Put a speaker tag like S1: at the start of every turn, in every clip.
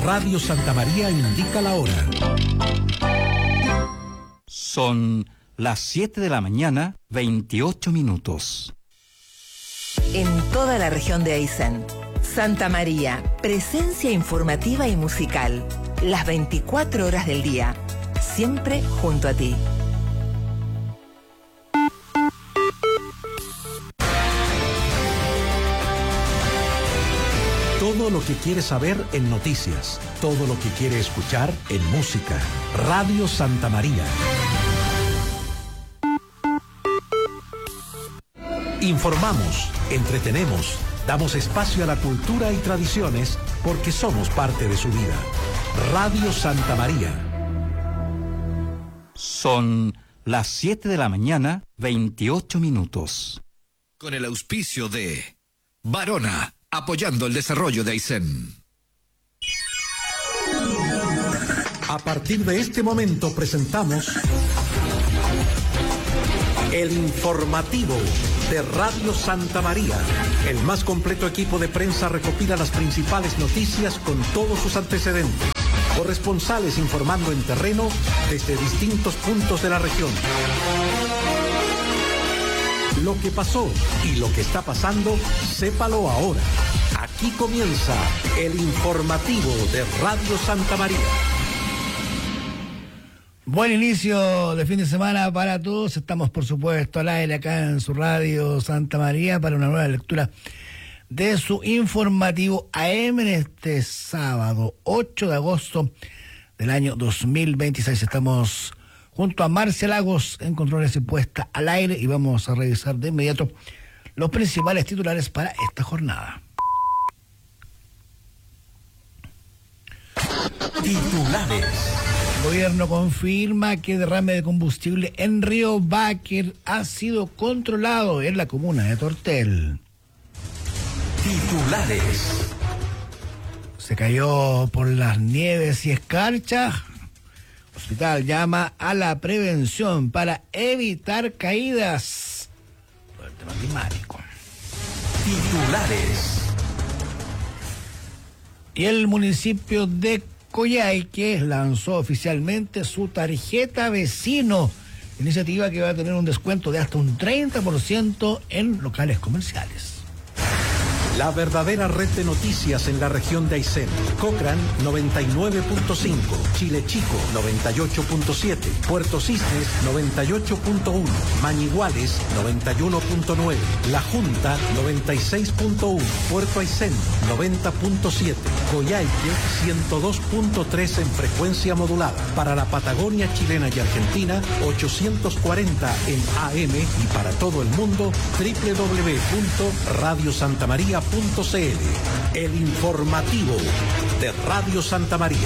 S1: Radio Santa María indica la hora.
S2: Son las 7 de la mañana, 28 minutos.
S3: En toda la región de Aysén, Santa María, presencia informativa y musical, las 24 horas del día, siempre junto a ti.
S1: Todo lo que quiere saber en noticias, todo lo que quiere escuchar en música. Radio Santa María. Informamos, entretenemos, damos espacio a la cultura y tradiciones porque somos parte de su vida. Radio Santa María.
S2: Son las 7 de la mañana, 28 minutos.
S4: Con el auspicio de Varona, apoyando el desarrollo de Aysén.
S1: A partir de este momento presentamos el informativo de Radio Santa María. El más completo equipo de prensa recopila las principales noticias con todos sus antecedentes. Corresponsales informando en terreno desde distintos puntos de la región. Lo que pasó y lo que está pasando, sépalo ahora. Aquí comienza el informativo de Radio Santa María.
S5: Buen inicio de fin de semana para todos. Estamos, por supuesto, al aire acá en su Radio Santa María para una nueva lectura de su informativo AM en este sábado 8 de agosto del año 2026. Estamos junto a Marcia Lagos en controles y puesta al aire y vamos a revisar de inmediato los principales titulares para esta jornada.
S1: Titulares.
S5: El gobierno confirma que derrame de combustible en Río Báquer ha sido controlado en la comuna de Tortel.
S1: Titulares.
S5: Se cayó por las nieves y escarcha. Hospital llama a la prevención para evitar caídas por el tema climático.
S1: Titulares.
S5: Y el municipio de Coyhaique lanzó oficialmente su tarjeta vecino, iniciativa que va a tener un descuento de hasta un 30% en locales comerciales.
S1: La verdadera red de noticias en la región de Aysén. Cochrane 99.5, Chile Chico 98.7, Puerto Cisnes 98.1, Mañiguales 91.9, La Junta 96.1, Puerto Aysén 90.7, Coyhaique 102.3 en frecuencia modulada. Para la Patagonia chilena y Argentina 840 en AM y para todo el mundo www.radiosantamaria.cl. El informativo de Radio Santa María.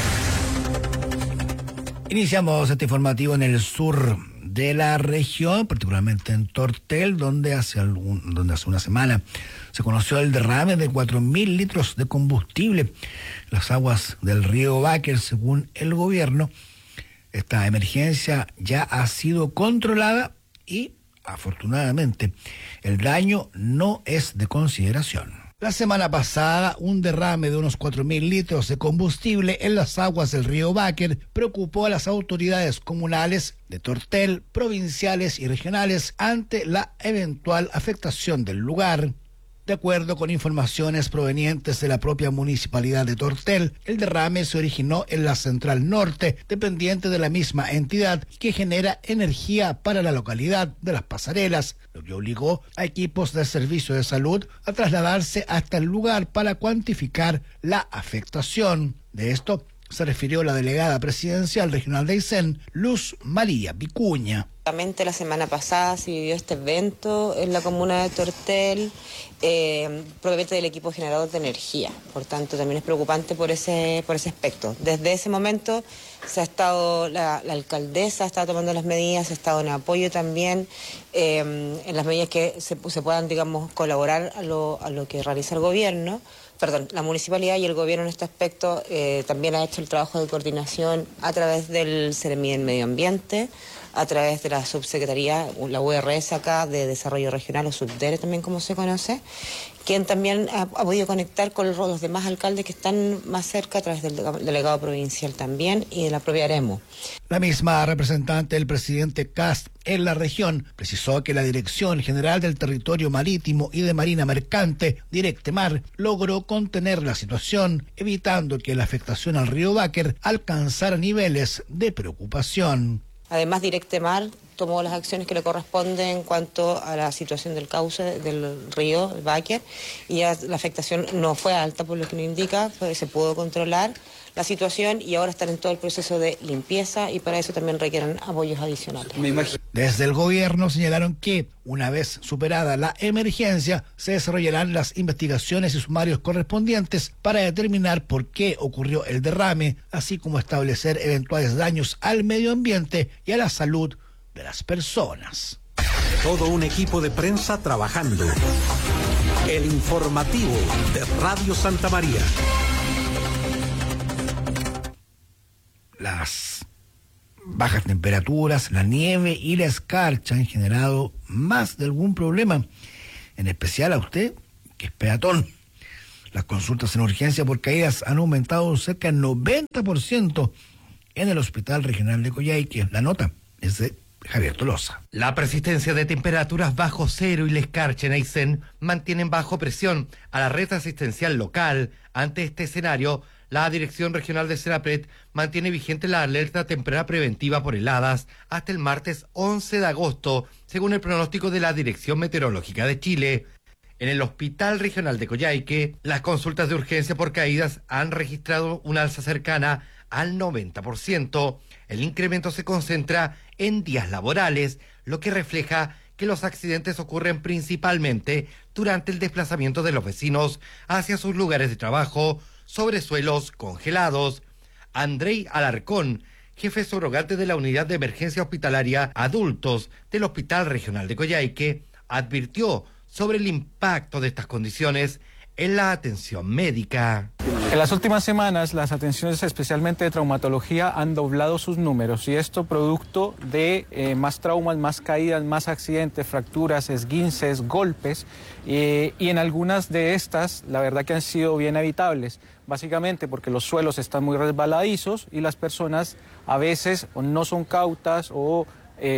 S5: Iniciamos este informativo en el sur de la región, particularmente en Tortel, donde hace una semana se conoció el derrame de 4.000 litros de combustible en las aguas del río Báquer. Según el gobierno, esta emergencia ya ha sido controlada y afortunadamente, el daño no es de consideración. La semana pasada, un derrame de unos 4.000 litros de combustible en las aguas del río Báquer preocupó a las autoridades comunales de Tortel, provinciales y regionales ante la eventual afectación del lugar. De acuerdo con informaciones provenientes de la propia municipalidad de Tortel, el derrame se originó en la Central Norte, dependiente de la misma entidad que genera energía para la localidad de Las Pasarelas, lo que obligó a equipos del Servicio de Salud a trasladarse hasta el lugar para cuantificar la afectación. De esto se refirió la delegada presidencial regional de Aysén, Luz María Vicuña.
S6: La semana pasada se vivió este evento en la comuna de Tortel, proveniente del equipo generador de energía. Por tanto, también es preocupante por ese aspecto. Desde ese momento se ha estado, la alcaldesa ha estado tomando las medidas, ha estado en apoyo también, en las medidas que se puedan, digamos, colaborar a lo que realiza el gobierno. La municipalidad y el gobierno en este aspecto también ha hecho el trabajo de coordinación a través del Seremi en Medio Ambiente, a través de la subsecretaría, la URS acá, de Desarrollo Regional, o Subdere también como se conoce, quien también ha podido conectar con los demás alcaldes que están más cerca a través del delegado provincial también y de la propia Aremo.
S5: La misma representante del presidente Kast en la región precisó que la Dirección General del Territorio Marítimo y de Marina Mercante, Directemar, logró contener la situación, evitando que la afectación al río Báquer alcanzara niveles de preocupación.
S6: Además, Directemar tomó las acciones que le corresponden en cuanto a la situación del cauce del río Báquer y ya la afectación no fue alta, por lo que nos indica, pues se pudo controlar la situación y ahora están en todo el proceso de limpieza y para eso también requieren apoyos adicionales.
S5: Desde el gobierno señalaron que, una vez superada la emergencia, se desarrollarán las investigaciones y sumarios correspondientes para determinar por qué ocurrió el derrame, así como establecer eventuales daños al medio ambiente y a la salud de las personas.
S1: Todo un equipo de prensa trabajando. El informativo de Radio Santa María.
S5: Las bajas temperaturas, la nieve y la escarcha han generado más de algún problema, en especial a usted, que es peatón. Las consultas en urgencia por caídas han aumentado cerca del 90% en el Hospital Regional de Coyhaique. La nota es de Javier Tolosa.
S7: La persistencia de temperaturas bajo cero y la escarcha en Aysén mantienen bajo presión a la red asistencial local. Ante este escenario, la Dirección Regional de Senapred mantiene vigente la alerta temprana preventiva por heladas hasta el martes 11 de agosto, según el pronóstico de la Dirección Meteorológica de Chile. En el Hospital Regional de Coyhaique, las consultas de urgencia por caídas han registrado un alza cercana al 90%. El incremento se concentra en días laborales, lo que refleja que los accidentes ocurren principalmente durante el desplazamiento de los vecinos hacia sus lugares de trabajo, sobre suelos congelados. Andrei Alarcón, jefe subrogante de la Unidad de Emergencia Hospitalaria Adultos del Hospital Regional de Coyhaique, advirtió sobre el impacto de estas condiciones en la atención médica.
S8: En las últimas semanas, las atenciones especialmente de traumatología han doblado sus números y esto producto de más traumas, más caídas, más accidentes, fracturas, esguinces, golpes y en algunas de estas la verdad que han sido bien evitables, básicamente porque los suelos están muy resbaladizos y las personas a veces o no son cautas o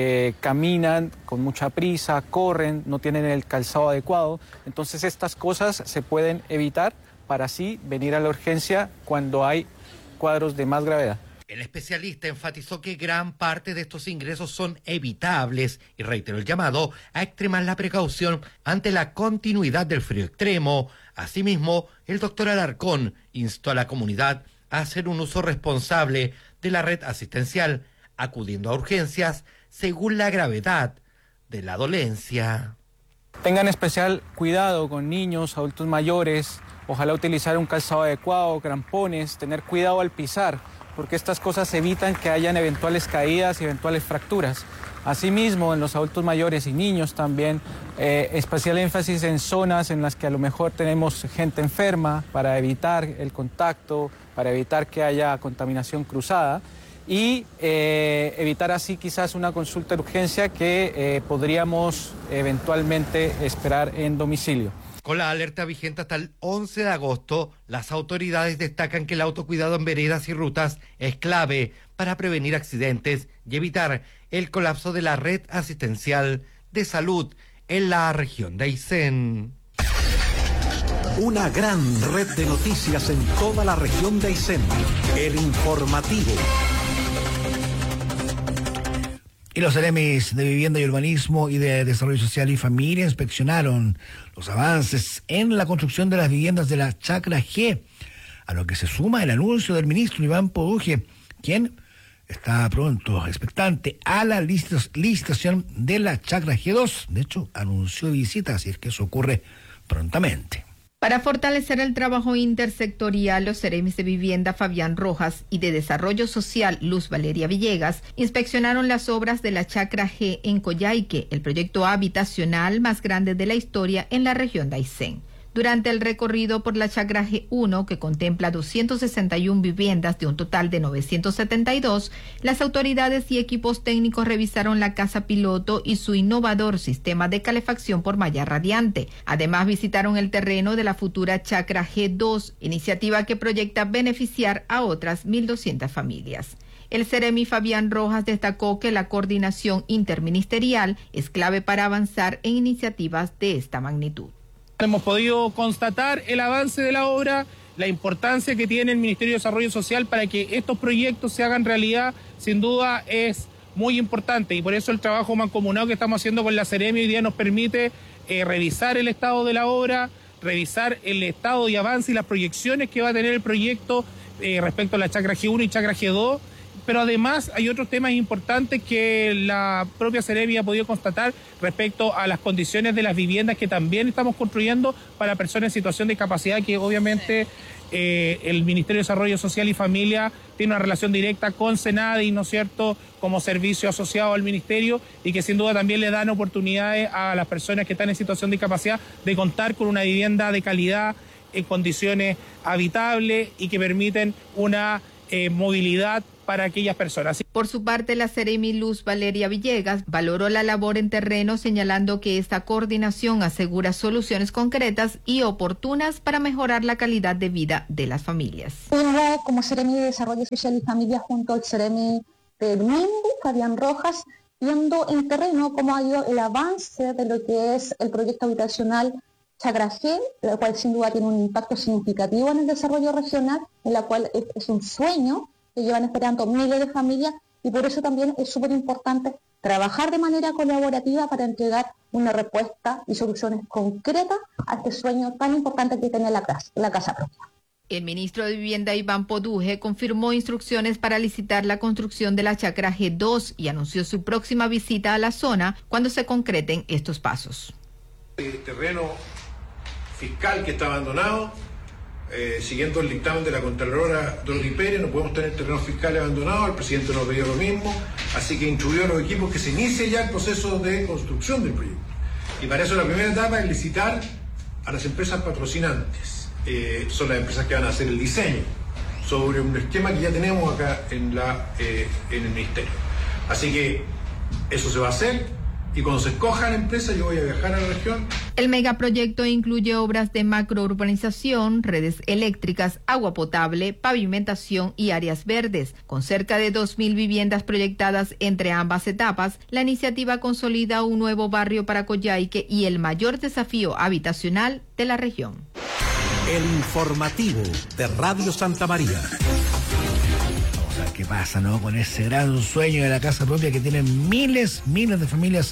S8: caminan con mucha prisa, corren, no tienen el calzado adecuado. Entonces estas cosas se pueden evitar para así venir a la urgencia cuando hay cuadros de más gravedad.
S7: El especialista enfatizó que gran parte de estos ingresos son evitables y reiteró el llamado a extremar la precaución ante la continuidad del frío extremo. Asimismo, el doctor Alarcón instó a la comunidad a hacer un uso responsable de la red asistencial, acudiendo a urgencias según la gravedad de la dolencia.
S8: Tengan especial cuidado con niños, adultos mayores, ojalá utilizar un calzado adecuado, crampones, tener cuidado al pisar, porque estas cosas evitan que hayan eventuales caídas y eventuales fracturas. Asimismo, en los adultos mayores y niños también, especial énfasis en zonas en las que a lo mejor tenemos gente enferma para evitar el contacto, para evitar que haya contaminación cruzada. Y evitar así quizás una consulta de urgencia que podríamos eventualmente esperar en domicilio.
S7: Con la alerta vigente hasta el 11 de agosto, las autoridades destacan que el autocuidado en veredas y rutas es clave para prevenir accidentes y evitar el colapso de la red asistencial de salud en la región de Aysén.
S1: Una gran red de noticias en toda la región de Aysén. El informativo.
S5: Y los seremis de Vivienda y Urbanismo y de Desarrollo Social y Familia inspeccionaron los avances en la construcción de las viviendas de la Chacra G, a lo que se suma el anuncio del ministro Iván Poduje, quien está pronto expectante a la licitación de la Chacra G2. De hecho, anunció visitas, así es que eso ocurre prontamente.
S9: Para fortalecer el trabajo intersectorial, los seremis de Vivienda Fabián Rojas y de Desarrollo Social Luz Valeria Villegas inspeccionaron las obras de la Chacra G en Coyhaique, el proyecto habitacional más grande de la historia en la región de Aysén. Durante el recorrido por la chacra G1, que contempla 261 viviendas de un total de 972, las autoridades y equipos técnicos revisaron la casa piloto y su innovador sistema de calefacción por malla radiante. Además, visitaron el terreno de la futura chacra G2, iniciativa que proyecta beneficiar a otras 1.200 familias. El Ceremi Fabián Rojas destacó que la coordinación interministerial es clave para avanzar en iniciativas de esta magnitud.
S10: Hemos podido constatar el avance de la obra, la importancia que tiene el Ministerio de Desarrollo Social para que estos proyectos se hagan realidad, sin duda es muy importante, y por eso el trabajo mancomunado que estamos haciendo con la Ceremi hoy día nos permite revisar el estado de la obra, revisar el estado de avance y las proyecciones que va a tener el proyecto respecto a la chacra G1 y chacra G2. Pero además hay otros temas importantes que la propia Ceremi ha podido constatar respecto a las condiciones de las viviendas que también estamos construyendo para personas en situación de discapacidad, que obviamente el Ministerio de Desarrollo Social y Familia tiene una relación directa con Senadi, ¿no es cierto?, como servicio asociado al Ministerio, y que sin duda también le dan oportunidades a las personas que están en situación de discapacidad de contar con una vivienda de calidad, en condiciones habitables y que permiten una movilidad para aquellas personas.
S9: Por su parte, la Ceremi Luz Valeria Villegas valoró la labor en terreno, señalando que esta coordinación asegura soluciones concretas y oportunas para mejorar la calidad de vida de las familias.
S11: Como Ceremi de Desarrollo Social y Familia, junto al Ceremi del MIMBU, Fabián Rojas, viendo en terreno cómo ha ido el avance de lo que es el proyecto habitacional Chacra G, la cual sin duda tiene un impacto significativo en el desarrollo regional, en la cual es un sueño que llevan esperando miles de familias, y por eso también es súper importante trabajar de manera colaborativa para entregar una respuesta y soluciones concretas a este sueño tan importante que tiene la casa propia.
S9: El ministro de Vivienda, Iván Poduje, confirmó instrucciones para licitar la construcción de la chacra G2 y anunció su próxima visita a la zona cuando se concreten estos pasos.
S12: El terreno fiscal que está abandonado, siguiendo el dictamen de la Contralora Dorri Pérez, no podemos tener terrenos fiscales abandonados. El presidente nos pidió lo mismo, así que instruyó a los equipos que se inicie ya el proceso de construcción del proyecto. Y para eso la primera etapa es licitar a las empresas patrocinantes. Son las empresas que van a hacer el diseño sobre un esquema que ya tenemos acá en el Ministerio. Así que eso se va a hacer. Y cuando se escoja la empresa, yo voy a viajar a la región.
S9: El megaproyecto incluye obras de macrourbanización, redes eléctricas, agua potable, pavimentación y áreas verdes. Con cerca de 2.000 viviendas proyectadas entre ambas etapas, la iniciativa consolida un nuevo barrio para Coyhaique y el mayor desafío habitacional de la región.
S1: El informativo de Radio Santa María.
S5: Vamos a ver qué pasa, ¿no? Con ese gran sueño de la casa propia que tienen miles de familias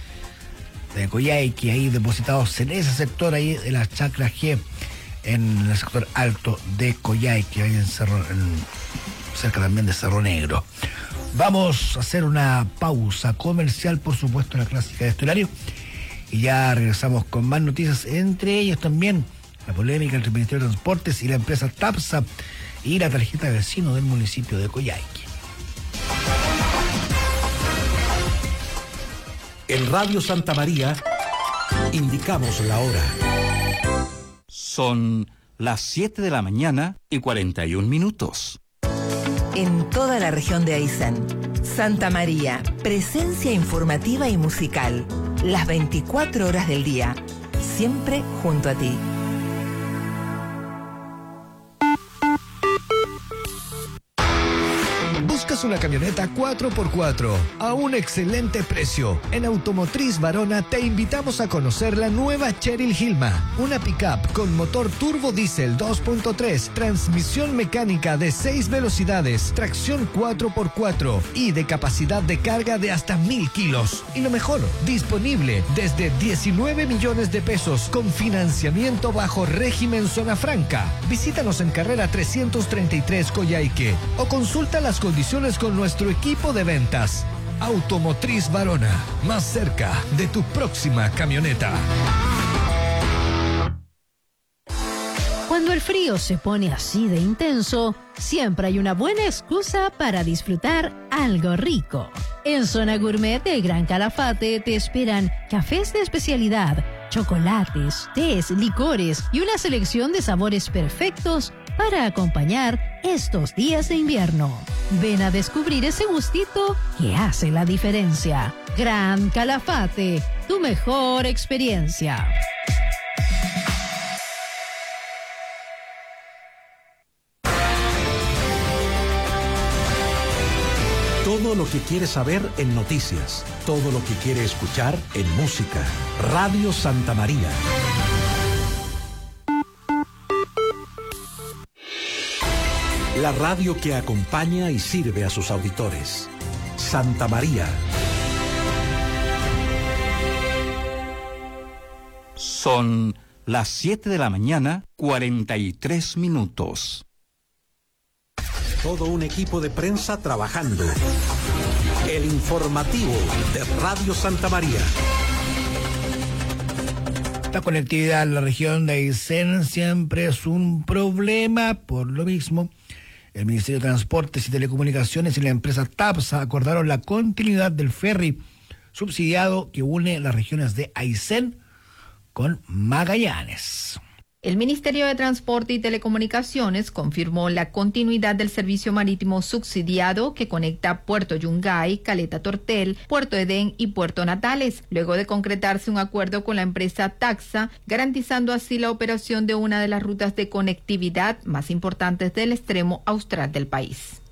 S5: de Coyhaique ahí depositados en ese sector ahí de la chacra G, en el sector alto de Coyhaique, ahí cerca también de Cerro Negro. Vamos a hacer una pausa comercial, por supuesto, la clásica de este horario, y ya regresamos con más noticias, entre ellos también la polémica entre el Ministerio de Transportes y la empresa TAPSA y la tarjeta de vecino del municipio de Coyhaique.
S1: En Radio Santa María indicamos la hora.
S2: Son las 7 de la mañana y 41 minutos.
S3: En toda la región de Aysén, Santa María, presencia informativa y musical, las 24 horas del día, siempre junto a ti.
S13: ¿Buscas una camioneta 4x4 a un excelente precio? En Automotriz Varona te invitamos a conocer la nueva Cheryl Hilma, una pickup con motor turbo diésel 2.3, transmisión mecánica de 6 velocidades, tracción 4x4 y de capacidad de carga de hasta 1.000 kilos. Y lo mejor, disponible desde 19 millones de pesos con financiamiento bajo régimen zona franca. Visítanos en carrera 333 Coyhaique o consulta las condiciones con nuestro equipo de ventas. Automotriz Varona, más cerca de tu próxima camioneta.
S14: Cuando el frío se pone así de intenso, siempre hay una buena excusa para disfrutar algo rico. En Zona Gourmet de Gran Calafate te esperan cafés de especialidad, chocolates, tés, licores y una selección de sabores perfectos para acompañar estos días de invierno. Ven a descubrir ese gustito que hace la diferencia. Gran Calafate, tu mejor experiencia.
S1: Todo lo que quiere saber en noticias, todo lo que quiere escuchar en música. Radio Santa María. La radio que acompaña y sirve a sus auditores. Santa María.
S2: Son las 7 de la mañana, 43 minutos.
S1: Todo un equipo de prensa trabajando. El informativo de Radio Santa María.
S5: La conectividad en la región de Aysén siempre es un problema. Por lo mismo, el Ministerio de Transportes y Telecomunicaciones y la empresa TAPSA acordaron la continuidad del ferry subsidiado que une las regiones de Aysén con Magallanes.
S9: El Ministerio de Transporte y Telecomunicaciones confirmó la continuidad del servicio marítimo subsidiado que conecta Puerto Yungay, Caleta Tortel, Puerto Edén y Puerto Natales, luego de concretarse un acuerdo con la empresa TAPSA, garantizando así la operación de una de las rutas de conectividad más importantes del extremo austral del país.